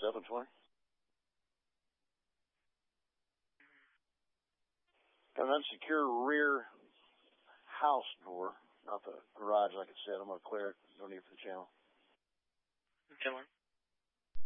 720. Got an unsecure rear house door, not the garage like it said. I'm going to clear it. No need for the channel. Miller.